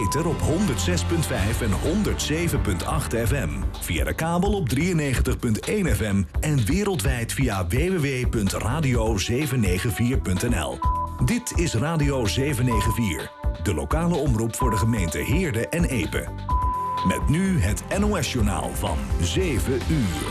ether op 106.5 en 107.8 FM. Via de kabel op 93.1 FM en wereldwijd via www.radio794.nl. Dit is Radio 794, de lokale omroep voor de gemeente Heerde en Epe. Met nu het NOS-journaal van 7 uur.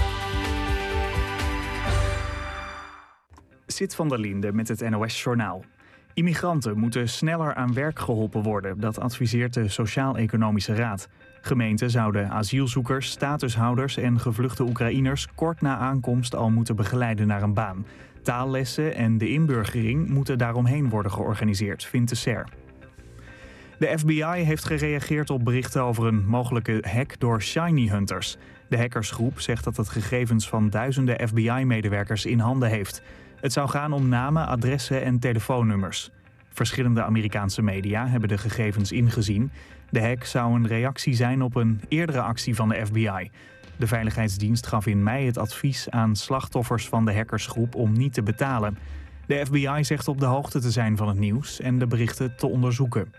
Zit van der Linde met het NOS-journaal. Immigranten moeten sneller aan werk geholpen worden, dat adviseert de Sociaal-Economische Raad. Gemeenten zouden asielzoekers, statushouders en gevluchte Oekraïners kort na aankomst al moeten begeleiden naar een baan. Taallessen en de inburgering moeten daaromheen worden georganiseerd, vindt de SER. De FBI heeft gereageerd op berichten over een mogelijke hack door Shiny Hunters. De hackersgroep zegt dat het gegevens van duizenden FBI-medewerkers in handen heeft. Het zou gaan om namen, adressen en telefoonnummers. Verschillende Amerikaanse media hebben de gegevens ingezien. De hack zou een reactie zijn op een eerdere actie van de FBI. De Veiligheidsdienst gaf in mei het advies aan slachtoffers van de hackersgroep om niet te betalen. De FBI zegt op de hoogte te zijn van het nieuws en de berichten te onderzoeken.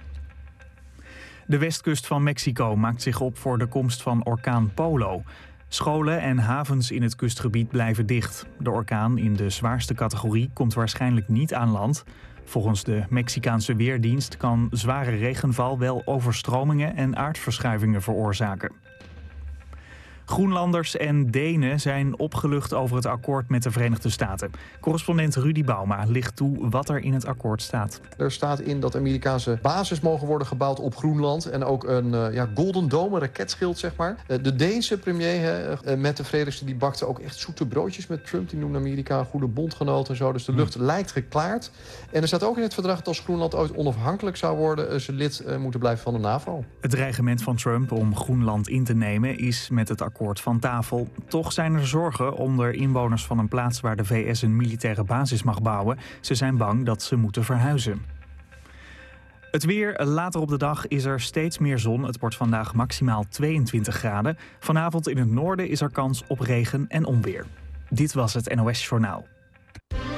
De westkust van Mexico maakt zich op voor de komst van orkaan Polo. Scholen en havens in het kustgebied blijven dicht. De orkaan in de zwaarste categorie komt waarschijnlijk niet aan land. Volgens de Mexicaanse Weerdienst kan zware regenval wel overstromingen en aardverschuivingen veroorzaken. Groenlanders en Denen zijn opgelucht over het akkoord met de Verenigde Staten. Correspondent Rudy Bauma licht toe wat er in het akkoord staat. Er staat in dat Amerikaanse bases mogen worden gebouwd op Groenland. En ook een Golden Dome, een raketschild, zeg maar. De Deense premier, Mette Frederiksen, die bakte ook echt zoete broodjes met Trump. Die noemde Amerika een goede bondgenoot en zo. Dus de lucht lijkt geklaard. En er staat ook in het verdrag dat als Groenland ooit onafhankelijk zou worden, ze lid moeten blijven van de NAVO. Het dreigement van Trump om Groenland in te nemen is met het akkoord van tafel. Toch zijn er zorgen onder inwoners van een plaats waar de VS een militaire basis mag bouwen. Ze zijn bang dat ze moeten verhuizen. Het weer. Later op de dag is er steeds meer zon. Het wordt vandaag maximaal 22 graden. Vanavond in het noorden is er kans op regen en onweer. Dit was het NOS Journaal.